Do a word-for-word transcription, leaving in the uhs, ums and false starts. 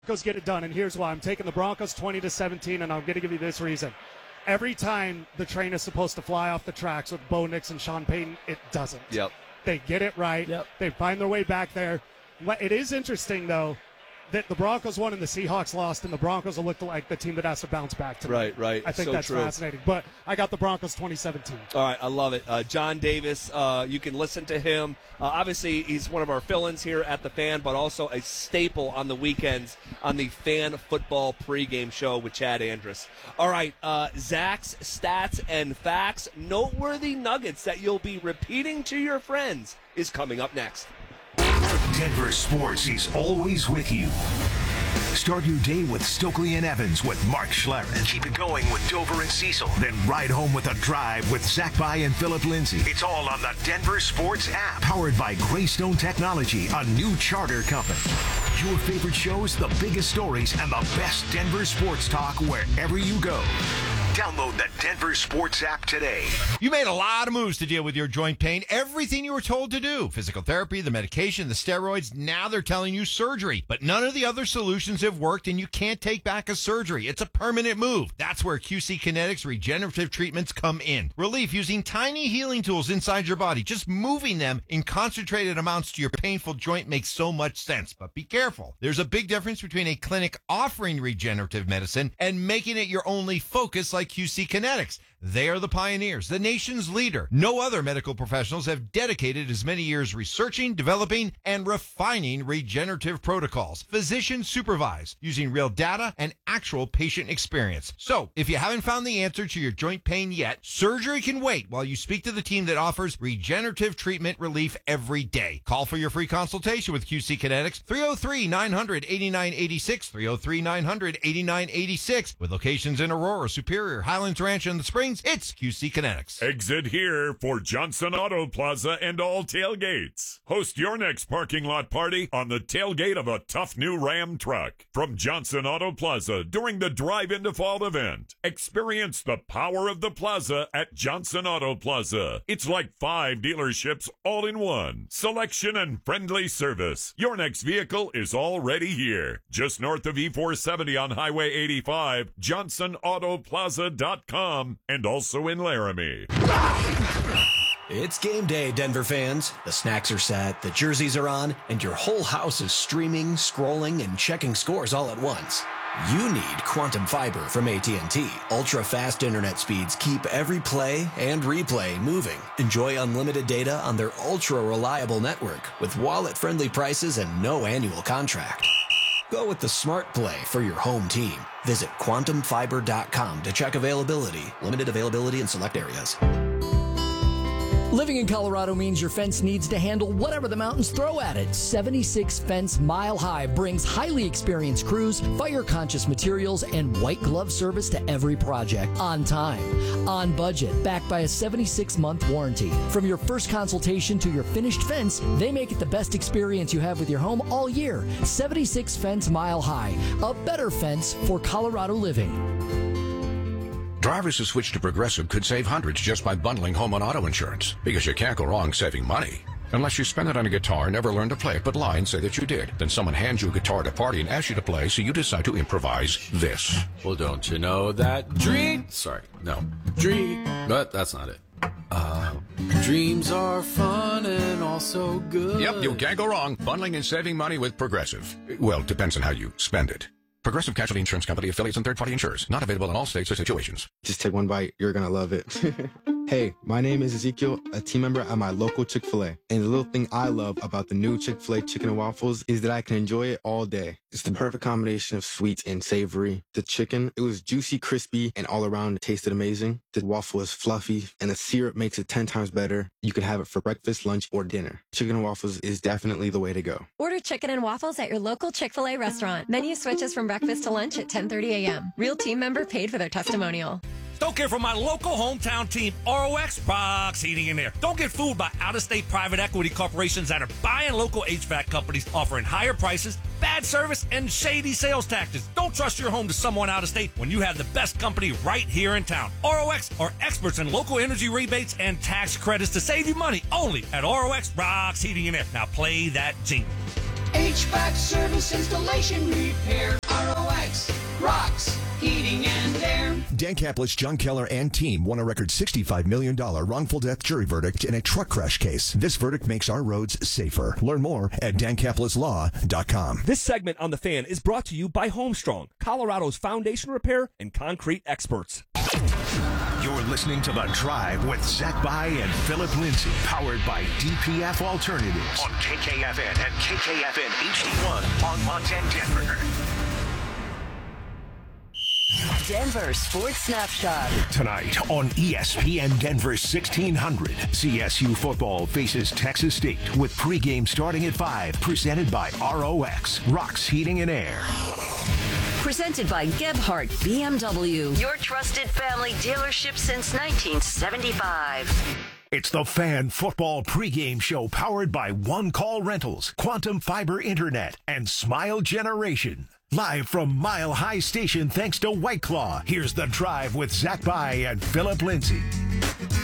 Broncos get it done, and here's why. I'm taking the Broncos twenty to seventeen, and I'm going to give you this reason. Every time the train is supposed to fly off the tracks with Bo Nix and Sean Payton, it doesn't. Yep. They get it right. Yep. They find their way back there. It is interesting, though, that the Broncos won and the Seahawks lost, and the Broncos will look like the team that has to bounce back tonight. Right, right. I think So that's true. fascinating. But I got the Broncos twenty seventeen. All right, I love it. Uh, John Davis, uh, you can listen to him. Uh, obviously, he's one of our fill-ins here at the Fan, but also a staple on the weekends on the Fan Football pregame show with Chad Andrus. All right, uh, Zach's stats and facts, noteworthy nuggets that you'll be repeating to your friends is coming up next. Denver Sports is always with you. Start your day with Stokely and Evans with Mark Schlereth. And keep it going with Dover and Cecil. Then ride home with a drive with Zach By and Philip Lindsay. It's all on the Denver Sports app. Powered by Greystone Technology, a new charter company. Your favorite shows, the biggest stories, and the best Denver sports talk wherever you go. Download the Denver Sports app today. You made a lot of moves to deal with your joint pain. Everything you were told to do. Physical therapy, the medication, the steroids. Now they're telling you surgery. But none of the other solutions have worked, and you can't take back a surgery. It's a permanent move. That's where Q C Kinetics regenerative treatments come in. Relief using tiny healing tools inside your body. Just moving them in concentrated amounts to your painful joint makes so much sense. But be careful. There's a big difference between a clinic offering regenerative medicine and making it your only focus like Q C Kinetics. They are the pioneers, the nation's leader. No other medical professionals have dedicated as many years researching, developing, and refining regenerative protocols. Physician supervised, using real data and actual patient experience. So, if you haven't found the answer to your joint pain yet, surgery can wait while you speak to the team that offers regenerative treatment relief every day. Call for your free consultation with Q C Kinetics, three oh three, nine hundred, eighty-nine eighty-six, three oh three, nine hundred, eighty-nine eighty-six, with locations in Aurora, Superior, Highlands Ranch, and the Springs. It's Q C Kinetics. Exit here for Johnson Auto Plaza and all tailgates. Host your next parking lot party on the tailgate of a tough new Ram truck. From Johnson Auto Plaza during the Drive into Fall event. Experience the power of the plaza at Johnson Auto Plaza. It's like five dealerships all in one. Selection and friendly service. Your next vehicle is already here. Just north of E four seventy on Highway eighty-five, johnson auto plaza dot com, and also in Laramie. It's game day, Denver fans. The snacks are set, the jerseys are on, and your whole house is streaming, scrolling, and checking scores all at once. You need Quantum Fiber from A T and T. Ultra-fast internet speeds keep every play and replay moving. Enjoy unlimited data on their ultra-reliable network with wallet-friendly prices and no annual contract. Go with the smart play for your home team. Visit quantum fiber dot com to check availability. Limited availability in select areas. Living in Colorado means your fence needs to handle whatever the mountains throw at it. seventy-six Fence Mile High brings highly experienced crews, fire-conscious materials, and white glove service to every project. On time, on budget, backed by a seventy-six month warranty. From your first consultation to your finished fence, they make it the best experience you have with your home all year. seventy-six Fence Mile High, a better fence for Colorado living. Drivers who switch to Progressive could save hundreds just by bundling home and auto insurance, because you can't go wrong saving money. Unless you spend it on a guitar, never learn to play it, but lie and say that you did. Then someone hands you a guitar at a party and asks you to play, so you decide to improvise this. Well, don't you know that dream... Sorry, no. Dream... But that's not it. Uh, dreams are fun and also good. Yep, you can't go wrong bundling and saving money with Progressive. Well, depends on how you spend it. Progressive Casualty Insurance Company, affiliates, and third-party insurers. Not available in all states or situations. Just take one bite. You're going to love it. Hey, my name is Ezekiel, a team member at my local Chick-fil-A. And the little thing I love about the new Chick-fil-A chicken and waffles is that I can enjoy it all day. It's the perfect combination of sweet and savory. The chicken, it was juicy, crispy, and all around it tasted amazing. The waffle is fluffy, and the syrup makes it ten times better. You can have it for breakfast, lunch, or dinner. Chicken and waffles is definitely the way to go. Order chicken and waffles at your local Chick-fil-A restaurant. Menu switches from breakfast to lunch at ten thirty a.m. Real team member paid for their testimonial. Don't care for my local hometown team, R O X Rocks Heating and Air. Don't get fooled by out-of-state private equity corporations that are buying local H V A C companies, offering higher prices, bad service, and shady sales tactics. Don't trust your home to someone out of state when you have the best company right here in town. R O X are experts in local energy rebates and tax credits to save you money only at R O X Rocks Heating and Air. Now play that jingle. A H V A C service, installation, repair. R O X rocks heating and air. Dan Caplis, John Keller, and team won a record sixty-five million dollars wrongful death jury verdict in a truck crash case. This verdict makes our roads safer. Learn more at dan caplis law dot com. This segment on The Fan is brought to you by Homestrong, Colorado's foundation repair and concrete experts. You're listening to The Drive with Zach By and Philip Lindsay, powered by D P F Alternatives on K K F N and K K F N H D one on Montana, Denver. Denver Sports Snapshot. Tonight on E S P N Denver sixteen hundred, C S U football faces Texas State with pregame starting at five, presented by R O X, Rocks Heating and Air. Presented by Gebhardt B M W, your trusted family dealership since nineteen seventy-five. It's the Fan Football pregame show powered by One Call Rentals, Quantum Fiber Internet, and Smile Generation. Live from Mile High Station thanks to White Claw, here's The Drive with Zach By and Philip Lindsay.